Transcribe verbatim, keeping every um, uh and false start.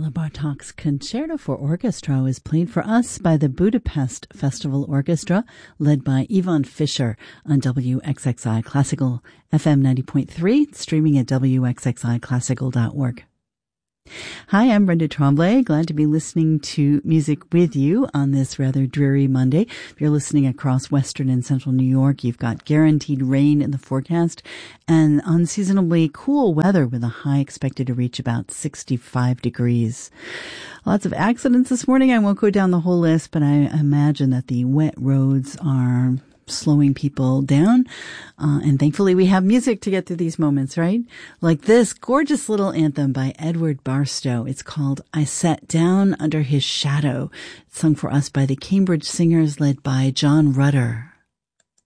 Bela Bartok's Concerto for Orchestra was played for us by the Budapest Festival Orchestra, led by Ivan Fischer on W X X I Classical F M ninety point three, streaming at w x x i classical dot org. Hi, I'm Brenda Tremblay. Glad to be listening to music with you on this rather dreary Monday. If you're listening across western and central New York, you've got guaranteed rain in the forecast and unseasonably cool weather with a high expected to reach about sixty-five degrees. Lots of accidents this morning. I won't go down the whole list, but I imagine that the wet roads are slowing people down. Uh, and thankfully we have music to get through these moments, right? Like this gorgeous little anthem by Edward Barstow. It's called I Sat Down Under His Shadow. It's sung for us by the Cambridge Singers led by John Rutter.